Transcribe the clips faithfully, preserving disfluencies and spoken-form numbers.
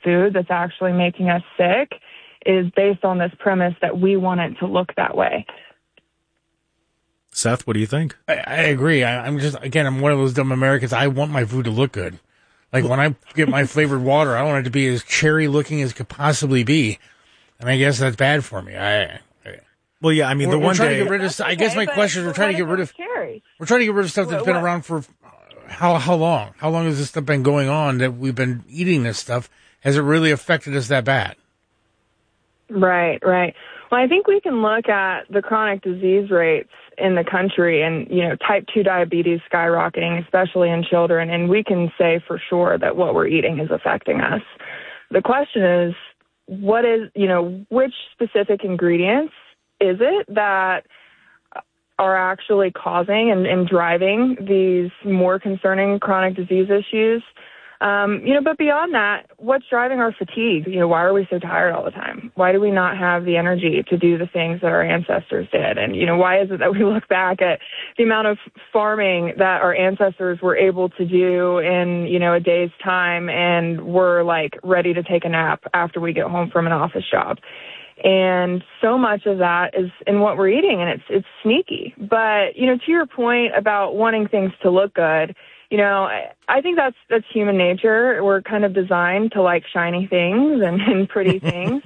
food that's actually making us sick is based on this premise that we want it to look that way. Seth, what do you think? I, I agree. I, I'm just, again, I'm one of those dumb Americans. I want my food to look good. Like when I get my flavored water, I want it to be as cherry looking as it could possibly be. And I guess that's bad for me. I, I Well, yeah, I mean, we're, the we're one trying day, to get rid of. okay, I guess my but, question is, we're trying to get rid of. Cherry? We're trying to get rid of stuff that's what, been what? around for how how long? How long has this stuff been going on that we've been eating this stuff? Has it really affected us that bad? Right, right. Well, I think we can look at the chronic disease rates in the country and, you know, type two diabetes skyrocketing, especially in children, and we can say for sure that what we're eating is affecting us. The question is, what is, you know, which specific ingredients is it that are actually causing and, and driving these more concerning chronic disease issues? Um, you know, but beyond that, what's driving our fatigue? You know, why are we so tired all the time? Why do we not have the energy to do the things that our ancestors did? And, you know, why is it that we look back at the amount of farming that our ancestors were able to do in, you know, a day's time and we're like ready to take a nap after we get home from an office job? And so much of that is in what we're eating, and it's it's sneaky. But, you know, to your point about wanting things to look good, you know, I, I think that's that's human nature. We're kind of designed to like shiny things and, and pretty things,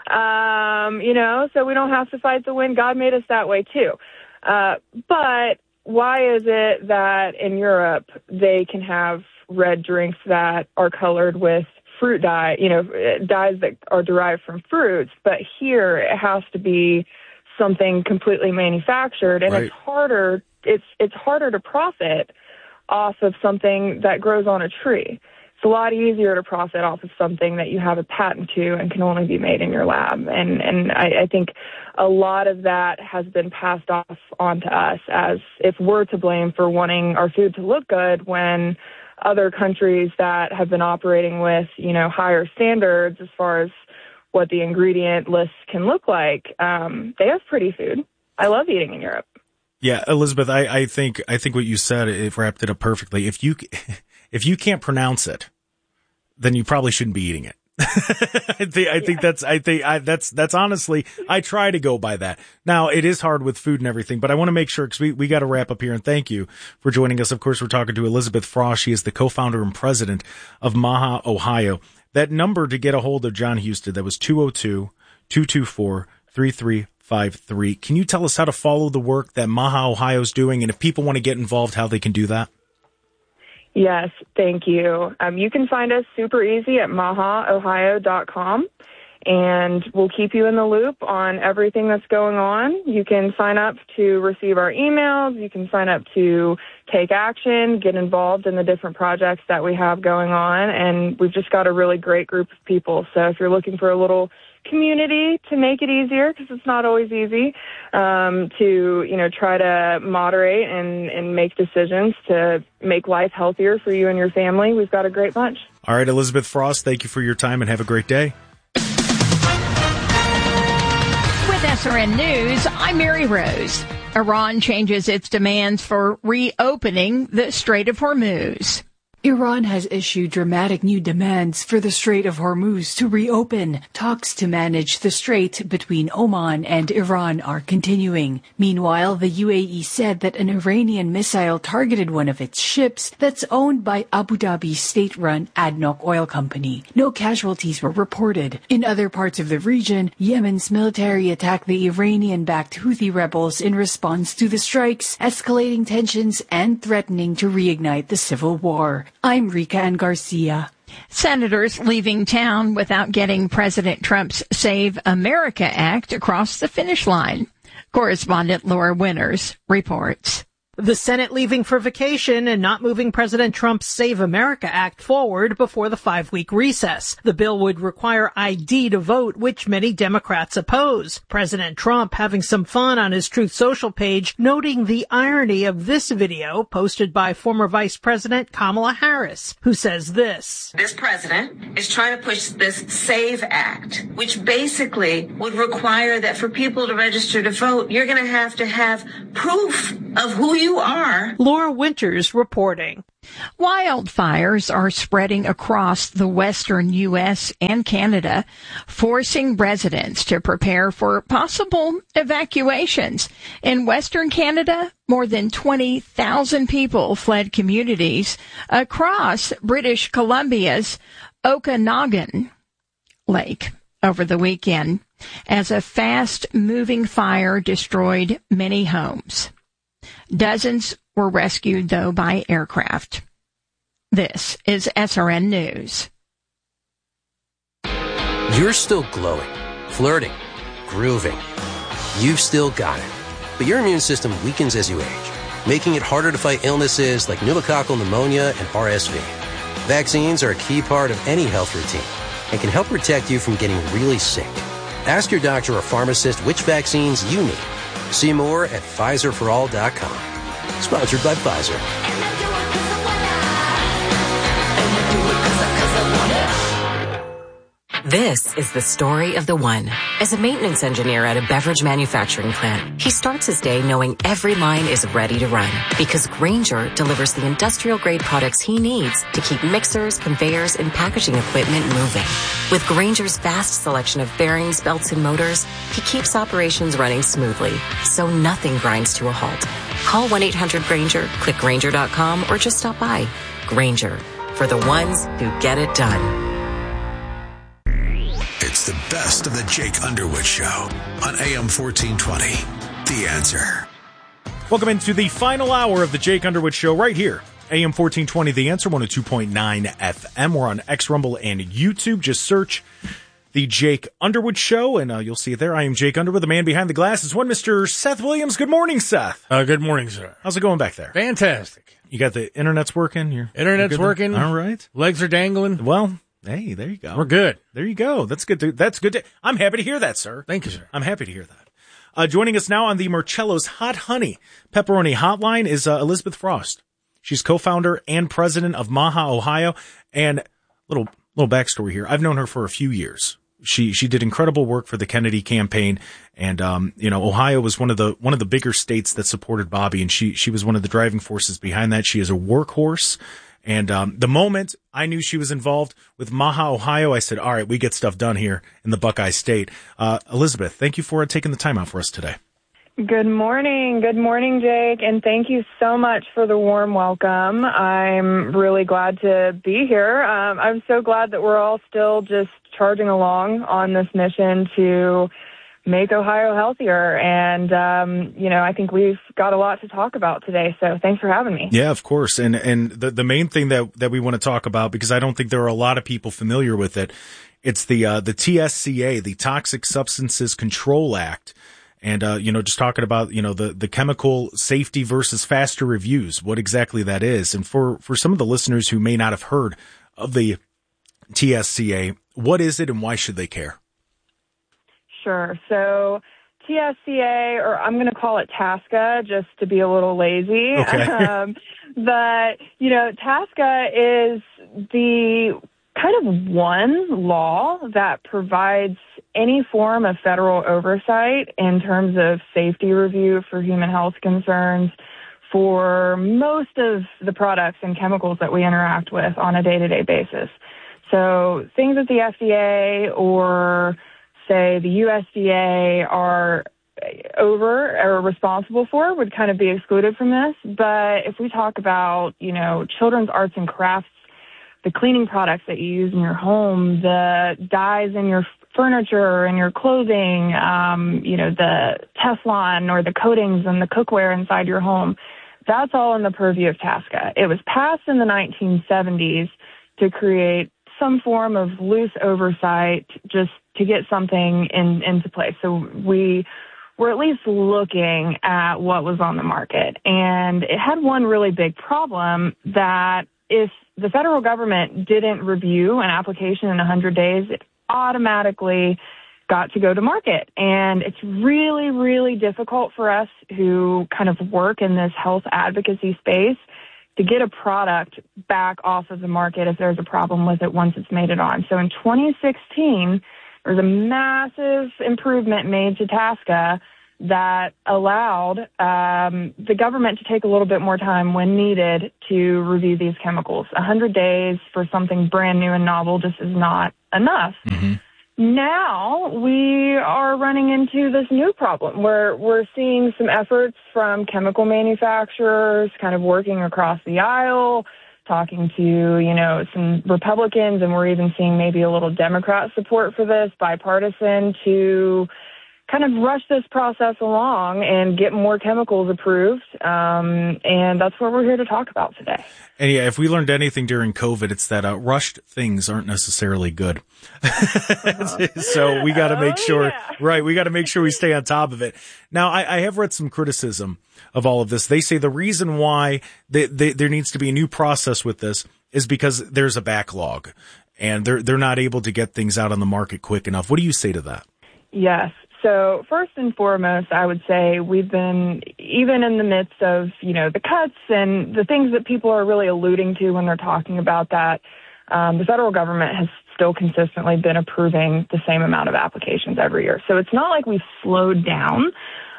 um, you know, so we don't have to fight the wind. God made us that way, too. Uh, but why is it that in Europe they can have red drinks that are colored with fruit dye, you know, dyes that are derived from fruits, but here it has to be something completely manufactured, and right. it's harder, it's it's harder to profit off of something that grows on a tree. It's a lot easier to profit off of something that you have a patent to and can only be made in your lab. And and I, I think a lot of that has been passed off onto us as if we're to blame for wanting our food to look good when other countries that have been operating with, you know, higher standards as far as what the ingredient lists can look like, um, they have pretty food. I love eating in Europe. Yeah, Elizabeth, I, I think I think what you said, it wrapped it up perfectly. If you if you can't pronounce it, then you probably shouldn't be eating it. I think I think yeah. that's I think I, that's that's honestly, I try to go by that. Now it is hard with food and everything, but I want to make sure, because we we got to wrap up here. And thank you for joining us. Of course, we're talking to Elizabeth Frost. She is the co-founder and president of MAHA Ohio. That number to get a hold of John Husted, that was two oh two, two two four, three three five three. Can you tell us how to follow the work that MAHA Ohio is doing, and if people want to get involved, how they can do that? Yes, thank you. Um, you can find us super easy at maha ohio dot com, and we'll keep you in the loop on everything that's going on. You can sign up to receive our emails. You can sign up to take action, get involved in the different projects that we have going on, and we've just got a really great group of people. So if you're looking for a little community to make it easier, because it's not always easy, um, to, you know, try to moderate and, and make decisions to make life healthier for you and your family, we've got a great bunch. All right, Elizabeth Frost, thank you for your time and have a great day. With S R N News, I'm Mary Rose. Iran changes its demands for reopening the Strait of Hormuz. Iran has issued dramatic new demands for the Strait of Hormuz to reopen. Talks to manage the strait between Oman and Iran are continuing. Meanwhile, the U A E said that an Iranian missile targeted one of its ships that's owned by Abu Dhabi's state-run ADNOC oil company. No casualties were reported. In other parts of the region, Yemen's military attacked the Iranian-backed Houthi rebels in response to the strikes, escalating tensions and threatening to reignite the civil war. I'm Rika Ann Garcia. Senators leaving town without getting President Trump's Save America Act across the finish line. Correspondent Laura Winters reports. The Senate leaving for vacation and not moving President Trump's Save America Act forward before the five-week recess. The bill would require I D to vote, which many Democrats oppose. President Trump having some fun on his Truth Social page, noting the irony of this video posted by former Vice President Kamala Harris, who says this. This president is trying to push this SAVE Act, which basically would require that for people to register to vote, you're going to have to have proof of who you are. Laura Winters reporting. Wildfires are spreading across the western U S and Canada, forcing residents to prepare for possible evacuations. In western Canada, more than twenty thousand people fled communities across British Columbia's Okanagan Lake over the weekend as a fast-moving fire destroyed many homes. Dozens were rescued, though, by aircraft. This is S R N News. You're still glowing, flirting, grooving. You've still got it. But your immune system weakens as you age, making it harder to fight illnesses like pneumococcal pneumonia and R S V. Vaccines are a key part of any health routine and can help protect you from getting really sick. Ask your doctor or pharmacist which vaccines you need. See more at Pfizer for all dot com. Sponsored by Pfizer. This is the story of the one. As a maintenance engineer at a beverage manufacturing plant, he starts his day knowing every line is ready to run because Grainger delivers the industrial-grade products he needs to keep mixers, conveyors, and packaging equipment moving. With Grainger's vast selection of bearings, belts, and motors, he keeps operations running smoothly, so nothing grinds to a halt. Call one eight hundred Grainger, click Grainger dot com, or just stop by. Grainger, for the ones who get it done. It's the best of the Jake Underwood Show on A M fourteen twenty. The Answer. Welcome into the final hour of the Jake Underwood Show right here. A M fourteen twenty, The Answer, one oh two point nine F M. We're on X, Rumble, and YouTube. Just search The Jake Underwood Show, and uh, you'll see it there. I am Jake Underwood, the man behind the glass is one Mister Seth Williams. Good morning, Seth. Uh, good morning, sir. How's it going back there? Fantastic. You got the internet's working? You're, Internet's you're working. All right. Legs are dangling. Well, hey, there you go. We're good. There you go. That's good. To, that's good. To, I'm happy to hear that, sir. Thank you, sir. I'm happy to hear that. Uh, joining us now on the Marcello's Hot Honey Pepperoni Hotline is uh, Elizabeth Frost. She's co-founder and president of Maha, Ohio. And little little backstory here. I've known her for a few years. She she did incredible work for the Kennedy campaign, and um, you know, Ohio was one of the one of the bigger states that supported Bobby, and she she was one of the driving forces behind that. She is a workhorse. And um, the moment I knew she was involved with Maha, Ohio, I said, all right, we get stuff done here in the Buckeye State. Uh, Elizabeth, thank you for uh, taking the time out for us today. Good morning. Good morning, Jake. And thank you so much for the warm welcome. I'm really glad to be here. Um, I'm so glad that we're all still just charging along on this mission to make Ohio healthier. And, um, you know, I think we've got a lot to talk about today. So thanks for having me. Yeah, of course. And and the, the main thing that, that we want to talk about, because I don't think there are a lot of people familiar with it, it's the uh, the T S C A, the Toxic Substances Control Act. And, uh, you know, just talking about, you know, the, the chemical safety versus faster reviews, what exactly that is. And for, for some of the listeners who may not have heard of the T S C A, what is it and why should they care? Sure. So T S C A, or I'm going to call it TASCA just to be a little lazy. Okay. um, but, you know, TASCA is the kind of one law that provides any form of federal oversight in terms of safety review for human health concerns for most of the products and chemicals that we interact with on a day-to-day basis. So things that the F D A or, say, the U S D A are over or responsible for would kind of be excluded from this. But if we talk about, you know, children's arts and crafts, the cleaning products that you use in your home, the dyes in your furniture and your clothing, um, you know, the Teflon or the coatings and the cookware inside your home, that's all in the purview of TASCA. It was passed in the nineteen seventies to create some form of loose oversight just to get something in, into place. So we were at least looking at what was on the market. And it had one really big problem that if the federal government didn't review an application in one hundred days, it automatically got to go to market. And it's really, really difficult for us who kind of work in this health advocacy space to get a product back off of the market if there's a problem with it once it's made it on. So in twenty sixteen, there was a massive improvement made to TASCA that allowed um, the government to take a little bit more time when needed to review these chemicals. A hundred days for something brand new and novel just is not enough. Mm-hmm. Now we are running into this new problem where we're seeing some efforts from chemical manufacturers kind of working across the aisle, talking to, you know, some Republicans, and we're even seeing maybe a little Democrat support for this, bipartisan, to kind of rush this process along and get more chemicals approved. Um, and that's what we're here to talk about today. And yeah, if we learned anything during COVID, it's that uh, rushed things aren't necessarily good. So we got to make oh, sure, yeah. right, we got to make sure we stay on top of it. Now, I, I have read some criticism of all of this. They say the reason why they, they, there needs to be a new process with this is because there's a backlog and they're, they're not able to get things out on the market quick enough. What do you say to that? Yes. So first and foremost, I would say we've been, even in the midst of, you know, the cuts and the things that people are really alluding to when they're talking about that, um, the federal government has still consistently been approving the same amount of applications every year. So it's not like we've slowed down.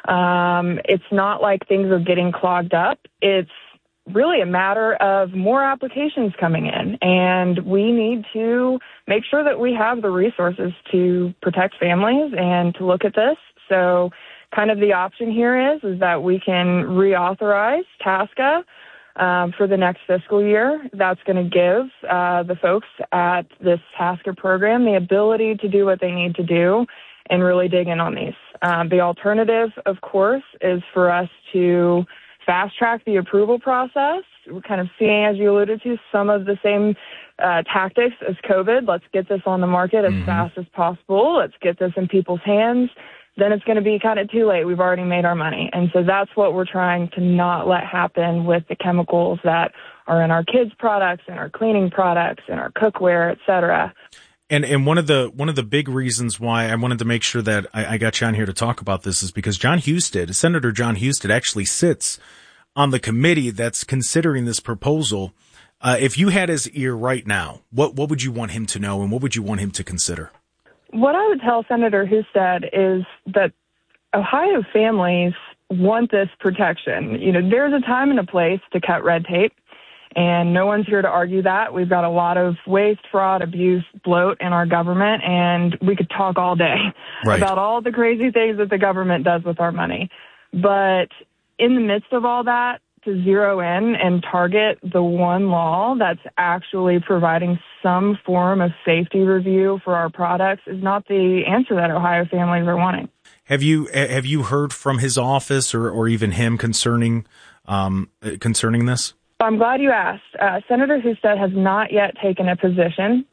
Um, it's not like things are getting clogged up. It's really a matter of more applications coming in, and we need to make sure that we have the resources to protect families and to look at this. So kind of the option here is, is that we can reauthorize TSCA um, for the next fiscal year. That's going to give uh, the folks at this TSCA program the ability to do what they need to do and really dig in on these. Um, the alternative, of course, is for us to fast track the approval process. We're kind of seeing, as you alluded to, some of the same uh, tactics as COVID. Let's get this on the market as mm-hmm. fast as possible. Let's get this in people's hands. Then it's going to be kind of too late. We've already made our money. And so that's what we're trying to not let happen with the chemicals that are in our kids' products, in our cleaning products, in our cookware, et cetera. And and one of the one of the big reasons why I wanted to make sure that I, I got you on here to talk about this is because Jon Husted, Senator Jon Husted, actually sits on the committee that's considering this proposal. Uh, if you had his ear right now, what what would you want him to know and what would you want him to consider? What I would tell Senator Husted is that Ohio families want this protection. You know, there's a time and a place to cut red tape. And no one's here to argue that. We've got a lot of waste, fraud, abuse, bloat in our government, and we could talk all day right. about all the crazy things that the government does with our money. But in the midst of all that, to zero in and target the one law that's actually providing some form of safety review for our products is not the answer that Ohio families are wanting. Have you have you heard from his office or, or even him concerning um, concerning this? I'm glad you asked. Uh, Senator Husted has not yet taken a position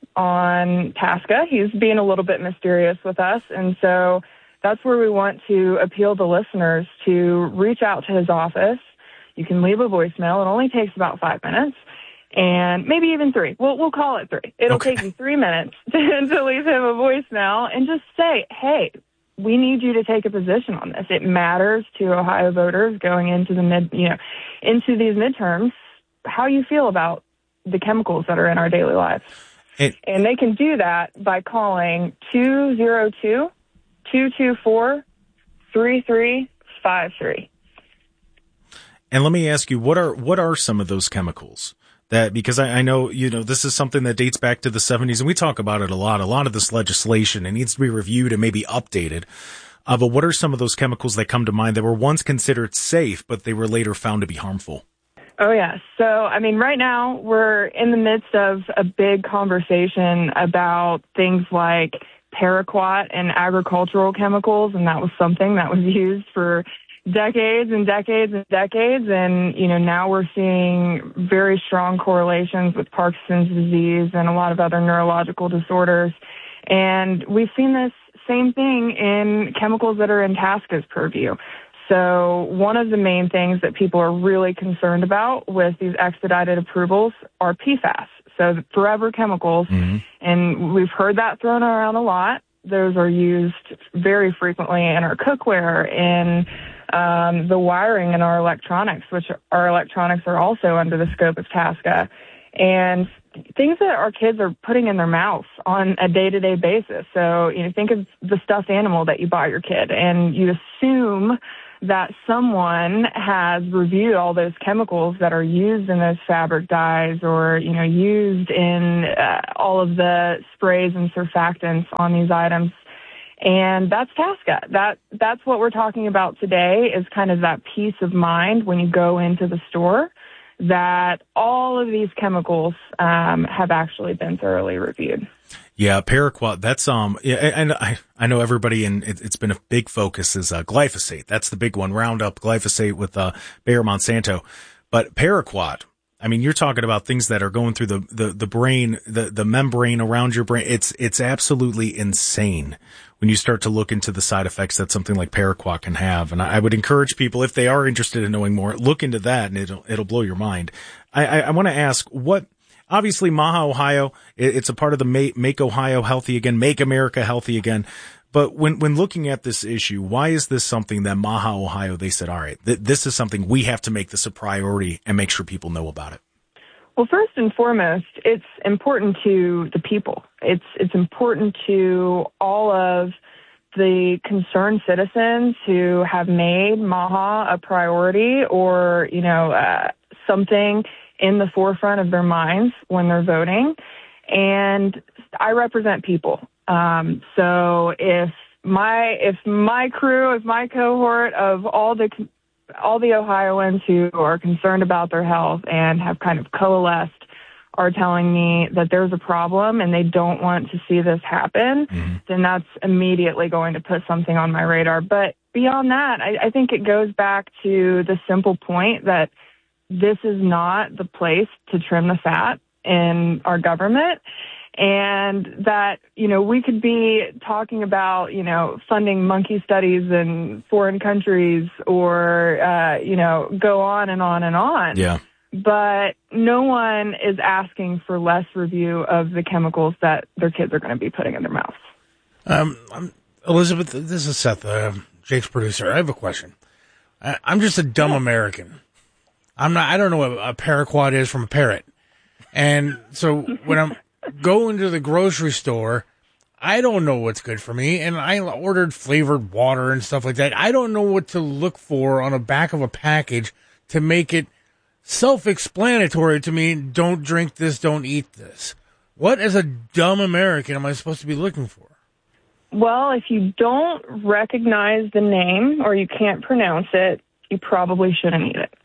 on TSCA. He's being a little bit mysterious with us, and so that's where we want to appeal to listeners to reach out to his office. You can leave a voicemail. It only takes about five minutes, and maybe even three. We'll, we'll call it three. It'll okay. take you three minutes to, to leave him a voicemail and just say, hey, we need you to take a position on this. It matters to Ohio voters going into the mid, you know, into these midterms, how you feel about the chemicals that are in our daily lives. It, and they can do that by calling two oh two, two two four, three three five three. And let me ask you, what are what are some of those chemicals? That because I, I know, you know, this is something that dates back to the seventies, and we talk about it a lot. A lot of this legislation, it needs to be reviewed and maybe updated. Uh, but what are some of those chemicals that come to mind that were once considered safe, but they were later found to be harmful? Oh, yeah. So, I mean, right now we're in the midst of a big conversation about things like paraquat and agricultural chemicals, and that was something that was used for decades and decades and decades. And, you know, now we're seeing very strong correlations with Parkinson's disease and a lot of other neurological disorders. And we've seen this same thing in chemicals that are in TSCA's purview. So one of the main things that people are really concerned about with these expedited approvals are P FAS, so forever chemicals. Mm-hmm. And we've heard that thrown around a lot. Those are used very frequently in our cookware, in um, the wiring in our electronics, which our electronics are also under the scope of TSCA. And things that our kids are putting in their mouth on a day-to-day basis. So, you know, think of the stuffed animal that you buy your kid, and you assume that someone has reviewed all those chemicals that are used in those fabric dyes or, you know, used in uh, all of the sprays and surfactants on these items. And that's Tasca. That, that's what we're talking about today, is kind of that peace of mind when you go into the store that all of these chemicals um, have actually been thoroughly reviewed. Yeah, paraquat. That's um, yeah, and I I know everybody, and it, it's been a big focus is uh, glyphosate. That's the big one. Roundup, glyphosate with uh, Bayer Monsanto, but paraquat. I mean, you're talking about things that are going through the the the brain, the the membrane around your brain. It's it's absolutely insane when you start to look into the side effects that something like paraquat can have. And I, I would encourage people, if they are interested in knowing more, look into that, and it'll it'll blow your mind. I I, I want to ask what. Obviously, Maha, Ohio, it's a part of the Make, Make Ohio Healthy Again, Make America Healthy Again. But when, when looking at this issue, why is this something that Maha, Ohio, they said, all right, th- this is something we have to make this a priority and make sure people know about it? Well, first and foremost, it's important to the people. It's, it's important to all of the concerned citizens who have made Maha a priority or, you know, uh, something in the forefront of their minds when they're voting. And I represent people. Um, so if my, if my crew, if my cohort of all the, all the Ohioans who are concerned about their health and have kind of coalesced are telling me that there's a problem and they don't want to see this happen, mm-hmm. then that's immediately going to put something on my radar. But beyond that, I, I think it goes back to the simple point that this is not the place to trim the fat in our government, and that, you know, we could be talking about, you know, funding monkey studies in foreign countries or, uh, you know, go on and on and on. Yeah. But no one is asking for less review of the chemicals that their kids are going to be putting in their mouths. Um, I'm, Elizabeth, this is Seth, uh, Jake's producer. I have a question. I, I'm just a dumb yeah. American. I'm not, I don't know what a paraquat is from a parrot. And so when I'm going to the grocery store, I don't know what's good for me. And I ordered flavored water and stuff like that. I don't know what to look for on the back of a package to make it self-explanatory to me. Don't drink this, don't eat this. What, as a dumb American, am I supposed to be looking for? Well, if you don't recognize the name or you can't pronounce it, you probably shouldn't eat it.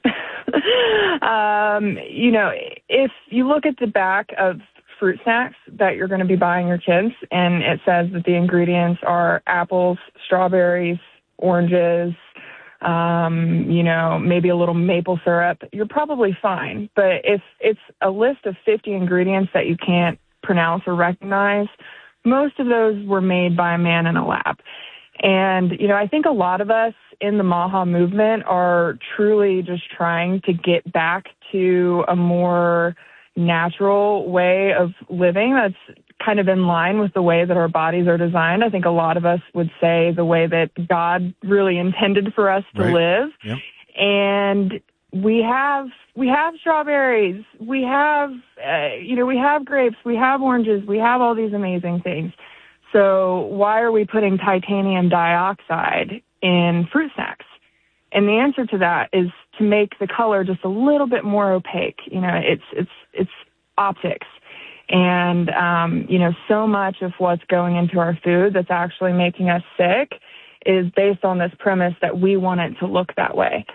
um, you know, if you look at the back of fruit snacks that you're going to be buying your kids, and it says that the ingredients are apples, strawberries, oranges, um, you know, maybe a little maple syrup, you're probably fine. But if it's a list of fifty ingredients that you can't pronounce or recognize, most of those were made by a man in a lab. And, you know, I think a lot of us in the Maha movement are truly just trying to get back to a more natural way of living that's kind of in line with the way that our bodies are designed. I think a lot of us would say the way that God really intended for us to right. live. Yep. And we have we have strawberries, we have uh, you know we have grapes, we have oranges, we have all these amazing things. So why are we putting titanium dioxide in fruit snacks? And the answer to that is to make the color just a little bit more opaque. You know, it's it's it's optics. And, um, you know, so much of what's going into our food that's actually making us sick is based on this premise that we want it to look that way.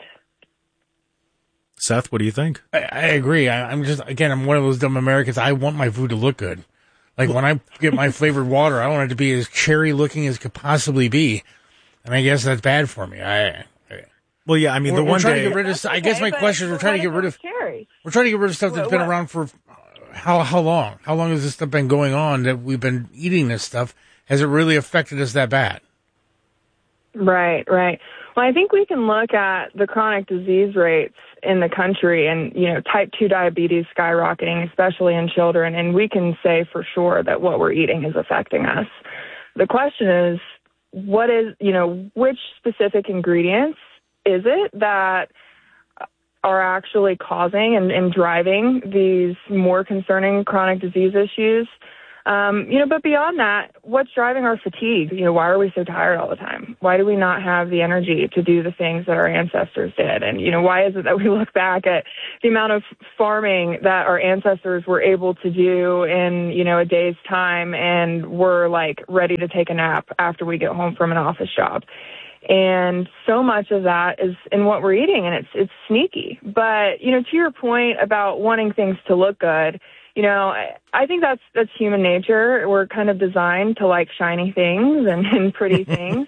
Seth, what do you think? I, I agree. I, I'm just, again, I'm one of those dumb Americans. I want my food to look good. Like when I get my flavored water, I want it to be as cherry looking as could possibly be. And I guess that's bad for me. I, I Well, yeah, I mean, we're, the one we're trying day, to get rid of, I guess my question is we're trying to get rid of, cherries? we're trying to get rid of stuff that's what, been what? around for how, how long? How long has this stuff been going on that we've been eating this stuff? Has it really affected us that bad? Right, right. Well, I think we can look at the chronic disease rates in the country and, you know, type two diabetes skyrocketing, especially in children, and we can say for sure that what we're eating is affecting us. The question is, what is, you know, which specific ingredients is it that are actually causing and, and driving these more concerning chronic disease issues. Um, you know, but beyond that, what's driving our fatigue? You know, why are we so tired all the time? Why do we not have the energy to do the things that our ancestors did? And, you know, why is it that we look back at the amount of farming that our ancestors were able to do in, you know, a day's time, and we're like ready to take a nap after we get home from an office job? And so much of that is in what we're eating, and it's it's sneaky. But, you know, to your point about wanting things to look good, you know, I, I think that's that's human nature. We're kind of designed to like shiny things and, and pretty things,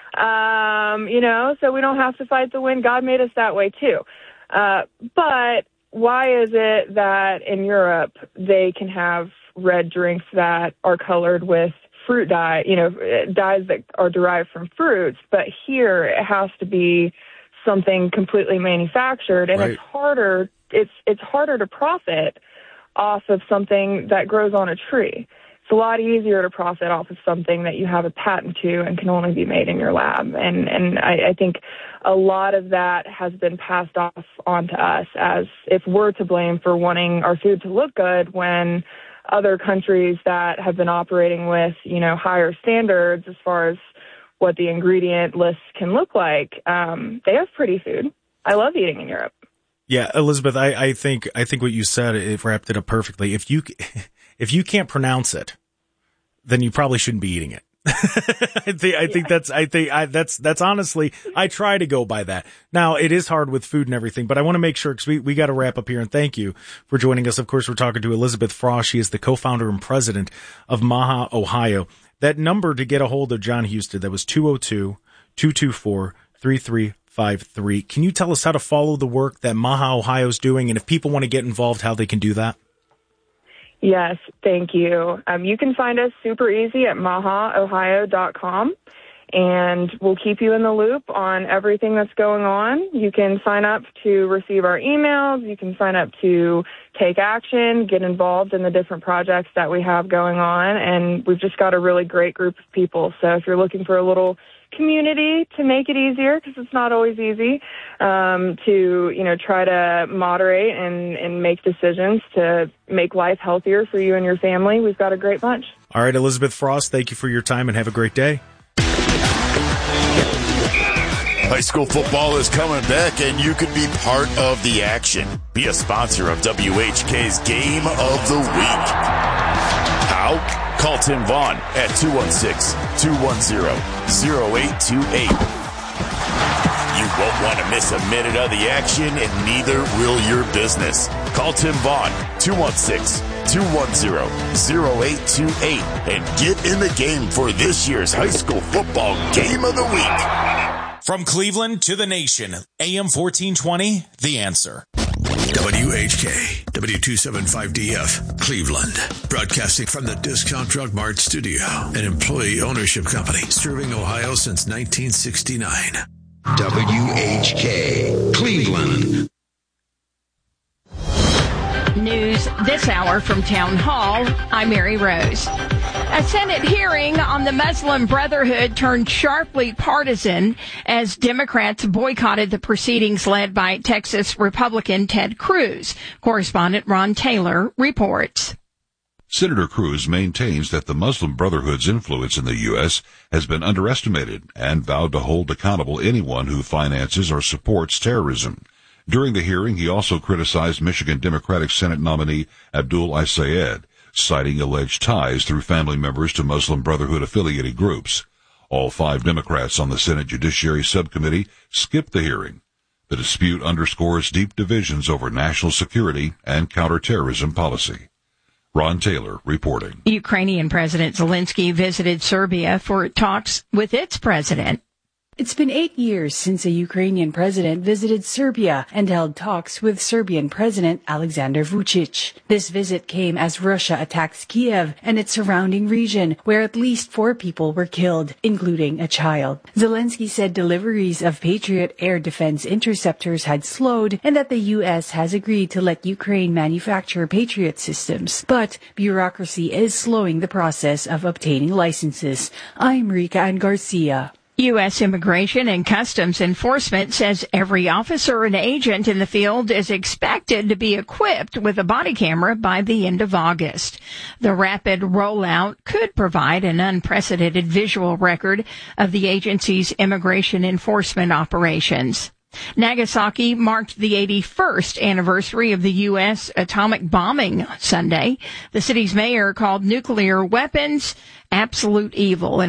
um, you know, so we don't have to fight the wind. God made us that way, too. Uh, but why is it that in Europe they can have red drinks that are colored with fruit dye, you know, dyes that are derived from fruits, but here it has to be something completely manufactured, and right. it's harder. It's it's harder to profit off of something that grows on a tree. It's a lot easier to profit off of something that you have a patent to and can only be made in your lab. And and I, I think a lot of that has been passed off onto us as if we're to blame for wanting our food to look good, when other countries that have been operating with, you know, higher standards as far as what the ingredient lists can look like, um, they have pretty food. I love eating in Europe. Yeah, Elizabeth, I, I think I think what you said, it wrapped it up perfectly. If you if you can't pronounce it, then you probably shouldn't be eating it. I think I yeah. think that's I think I, that's that's honestly, I try to go by that. Now, it is hard with food and everything, but I want to make sure, because we we got to wrap up here. And thank you for joining us. Of course, we're talking to Elizabeth Frost. She is the co-founder and president of MAHA Ohio. That number to get a hold of John Husted, that was two oh two, two two four, three three five three. Can you tell us how to follow the work that MAHA Ohio is doing, and if people want to get involved, how they can do that? Yes, thank you. Um, you can find us super easy at maha ohio dot com, and we'll keep you in the loop on everything that's going on. You can sign up to receive our emails. You can sign up to take action, get involved in the different projects that we have going on, and we've just got a really great group of people. So if you're looking for a little community to make it easier, because it's not always easy, um, to, you know, try to moderate and, and make decisions to make life healthier for you and your family, we've got a great bunch. All right, Elizabeth Frost, thank you for your time and have a great day. High school football is coming back, and you can be part of the action. Be a sponsor of W H K's Game of the Week. How? Call Tim Vaughn at two one six, two one zero, zero eight two eight. You won't want to miss a minute of the action, and neither will your business. Call Tim Vaughn, two one six, two one zero, zero eight two eight, and get in the game for this year's high school football Game of the Week. From Cleveland to the nation, A M fourteen twenty, The Answer. W H K, W two seventy-five D F, Cleveland. Broadcasting from the Discount Drug Mart studio, an employee ownership company serving Ohio since nineteen sixty-nine. W H K, Cleveland. News this hour from Town Hall. I'm Mary Rose. A Senate hearing on the Muslim Brotherhood turned sharply partisan as Democrats boycotted the proceedings led by Texas Republican Ted Cruz. Correspondent Ron Taylor reports. Senator Cruz maintains that the Muslim Brotherhood's influence in the U S has been underestimated and vowed to hold accountable anyone who finances or supports terrorism. During the hearing, he also criticized Michigan Democratic Senate nominee Abdul Al-Sayed, citing alleged ties through family members to Muslim Brotherhood-affiliated groups. All five Democrats on the Senate Judiciary Subcommittee skipped the hearing. The dispute underscores deep divisions over national security and counterterrorism policy. Ron Taylor reporting. Ukrainian President Zelensky visited Serbia for talks with its president. It's been eight years since a Ukrainian president visited Serbia and held talks with Serbian President Alexander Vučić. This visit came as Russia attacks Kiev and its surrounding region, where at least four people were killed, including a child. Zelensky said deliveries of Patriot air defense interceptors had slowed and that the U S has agreed to let Ukraine manufacture Patriot systems. But bureaucracy is slowing the process of obtaining licenses. I'm Rika Ann Garcia. U S. Immigration and Customs Enforcement says every officer and agent in the field is expected to be equipped with a body camera by the end of August. The rapid rollout could provide an unprecedented visual record of the agency's immigration enforcement operations. Nagasaki marked the eighty-first anniversary of the U S atomic bombing Sunday. The city's mayor called nuclear weapons absolute evil.